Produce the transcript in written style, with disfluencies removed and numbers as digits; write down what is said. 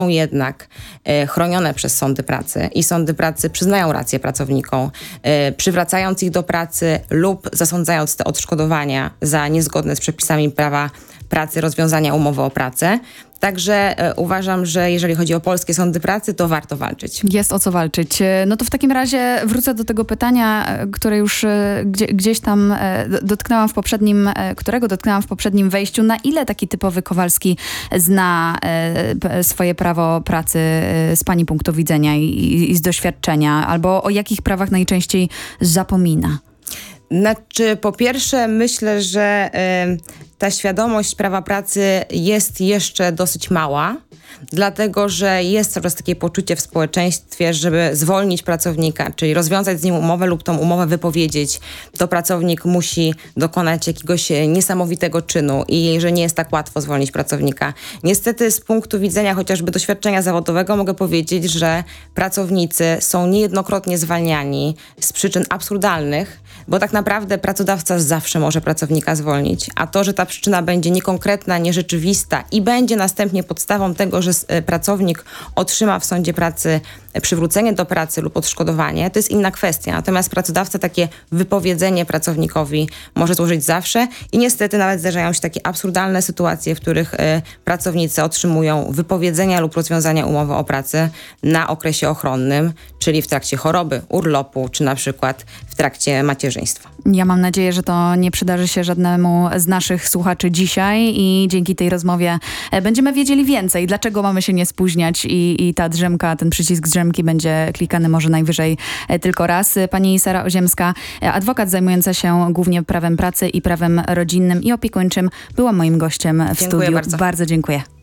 jednak chronione przez sądy pracy i sądy pracy przyznają rację pracownikom, przywracając ich do pracy lub zasądzając te odszkodowania za niezgodne z przepisami prawa pracy rozwiązania umowy o pracę. Także uważam, że jeżeli chodzi o polskie sądy pracy, to warto walczyć. Jest o co walczyć. No to w takim razie wrócę do tego pytania, które już gdzieś tam którego dotknęłam w poprzednim wejściu. Na ile taki typowy Kowalski zna swoje prawo pracy z pani punktu widzenia i z doświadczenia? Albo o jakich prawach najczęściej zapomina? Znaczy, po pierwsze, myślę, że ta świadomość prawa pracy jest jeszcze dosyć mała, dlatego że jest coraz takie poczucie w społeczeństwie, żeby zwolnić pracownika, czyli rozwiązać z nim umowę lub tą umowę wypowiedzieć, to pracownik musi dokonać jakiegoś niesamowitego czynu i że nie jest tak łatwo zwolnić pracownika. Niestety z punktu widzenia chociażby doświadczenia zawodowego mogę powiedzieć, że pracownicy są niejednokrotnie zwalniani z przyczyn absurdalnych, bo tak naprawdę pracodawca zawsze może pracownika zwolnić, a to, że ta przyczyna będzie niekonkretna, nierzeczywista i będzie następnie podstawą tego, że pracownik otrzyma w sądzie pracy przywrócenie do pracy lub odszkodowanie, to jest inna kwestia. Natomiast pracodawca takie wypowiedzenie pracownikowi może złożyć zawsze i niestety nawet zdarzają się takie absurdalne sytuacje, w których pracownicy otrzymują wypowiedzenia lub rozwiązania umowy o pracę na okresie ochronnym, czyli w trakcie choroby, urlopu, czy na przykład w trakcie macierzyństwa. Ja mam nadzieję, że to nie przydarzy się żadnemu z naszych słuchaczy dzisiaj i dzięki tej rozmowie będziemy wiedzieli więcej, dlaczego mamy się nie spóźniać i ta drzemka, ten przycisk drzemki będzie klikany może najwyżej tylko raz. Pani Sara Oziemska, adwokat zajmująca się głównie prawem pracy i prawem rodzinnym i opiekuńczym, była moim gościem w studiu. Bardzo. Bardzo dziękuję.